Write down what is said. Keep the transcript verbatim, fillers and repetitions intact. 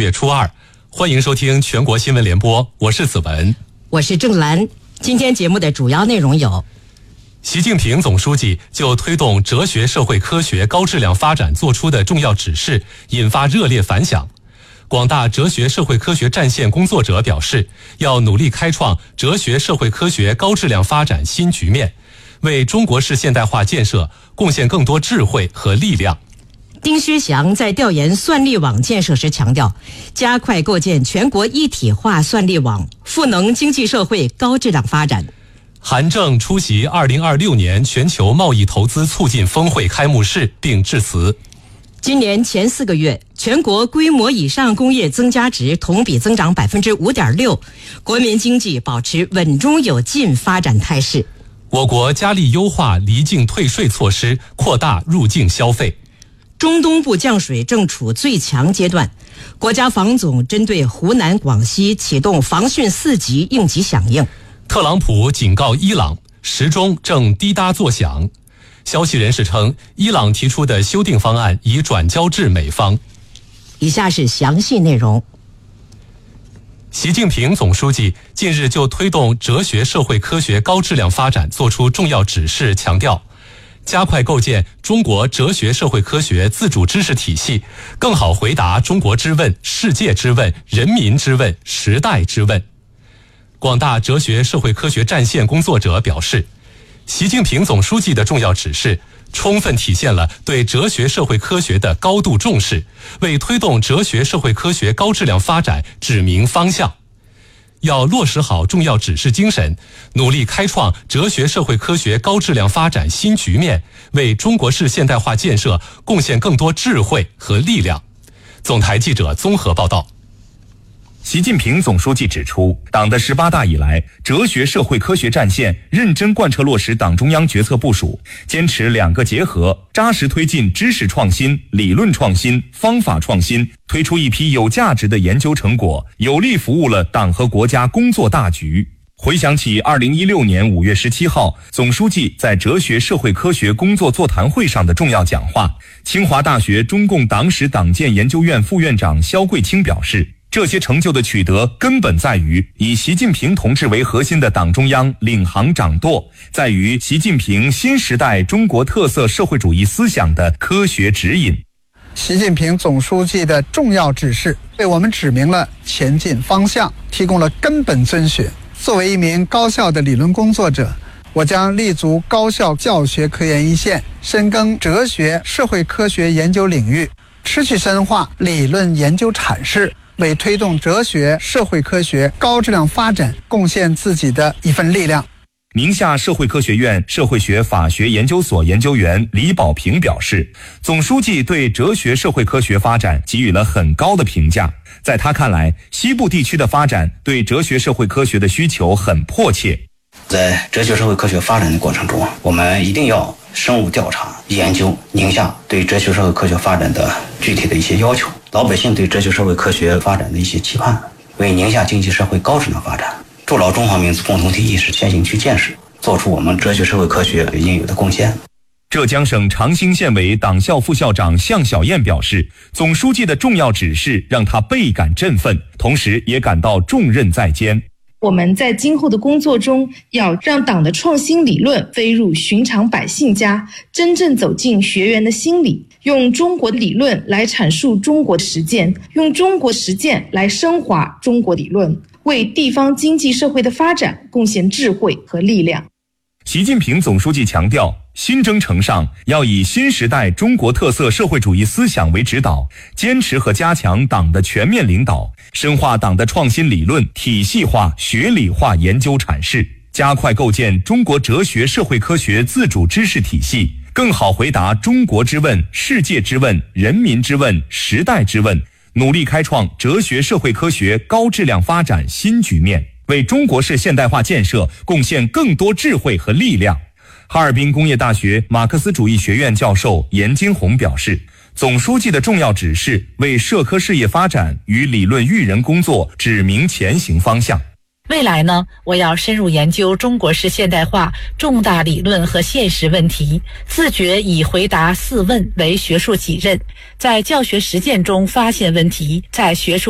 月初二，欢迎收听全国新闻联播，我是子文， 我是郑兰。今天节目的主要内容有： 习近平总书记就推动哲学社会科学高质量发展作出的重要指示引发热烈反响。广大哲学社会科学战线工作者表示，要努力开创哲学社会科学高质量发展新局面，为中国式现代化建设贡献更多智慧和力量。 丁薛祥在调研算力网建设时强调，加快构建全国一体化算力网，赋能经济社会高质量发展。 韩正出席二零二六年全球贸易投资促进峰会开幕式并致辞。 今年前四个月，全国规模以上工业增加值同比增长百分之五点六，国民经济保持稳中有进发展态势。 我国加力优化离境退税措施，扩大入境消费。 中东部降水正处最强阶段，国家防总针对湖南、广西启动防汛四级应急响应。 特朗普警告伊朗，时钟正滴答作响。消息人士称，伊朗提出的修订方案已转交至美方。 以下是详细内容。 习近平总书记近日就推动哲学社会科学高质量发展作出重要指示，强调加快构建中国哲学社会科学自主知识体系，更好回答中国之问、世界之问、人民之问、时代之问。广大哲学社会科学战线工作者表示，习近平总书记的重要指示充分体现了对哲学社会科学的高度重视，为推动哲学社会科学高质量发展指明方向。要落实好重要指示精神，努力开创哲学社会科学高质量发展新局面，为中国式现代化建设贡献更多智慧和力量。总台记者综合报道。 习近平总书记指出，党的十八大以来，哲学社会科学战线认真贯彻落实党中央决策部署，坚持两个结合，扎实推进知识创新、理论创新、方法创新，推出一批有价值的研究成果，有力服务了党和国家工作大局。回想起二零一六年五月十七号，总书记在哲学社会科学工作座谈会上的重要讲话，清华大学中共党史党建研究院副院长肖桂清表示，这些成就的取得根本在于以习近平同志为核心的党中央领航掌舵，在于习近平新时代中国特色社会主义思想的科学指引。 习近平总书记的重要指示为我们指明了前进方向，提供了根本遵循。作为一名高校的理论工作者，我将立足高校教学科研一线，深耕哲学社会科学研究领域，持续深化理论研究阐释，为推动哲学社会科学高质量发展贡献自己的一份力量。 宁夏社会科学院社会学法学研究所研究员李宝平表示，总书记对哲学社会科学发展给予了很高的评价。在他看来，西部地区的发展对哲学社会科学的需求很迫切。 在哲学社会科学发展的过程中，我们一定要深入调查研究宁夏对哲学社会科学发展的具体的一些要求，老百姓对哲学社会科学发展的一些期盼，为宁夏经济社会高质量发展筑牢中华民族共同体意识先行去建设，做出我们哲学社会科学应有的贡献。 浙江省长兴县委党校副校长向小燕表示，总书记的重要指示让他倍感振奋，同时也感到重任在肩。 我们在今后的工作中，要让党的创新理论飞入寻常百姓家，真正走进学员的心里，用中国理论来阐述中国实践，用中国实践来升华中国理论，为地方经济社会的发展贡献智慧和力量。 习近平总书记强调，新征程上要以新时代中国特色社会主义思想为指导，坚持和加强党的全面领导，深化党的创新理论体系化、学理化研究阐释，加快构建中国哲学社会科学自主知识体系，更好回答中国之问、世界之问、人民之问、时代之问，努力开创哲学社会科学高质量发展新局面，为中国式现代化建设贡献更多智慧和力量。哈尔滨工业大学马克思主义学院教授严金红表示，总书记的重要指示为社科事业发展与理论育人工作指明前行方向。 未来呢，我要深入研究中国式现代化重大理论和现实问题，自觉以回答四问为学术己任，在教学实践中发现问题，在学术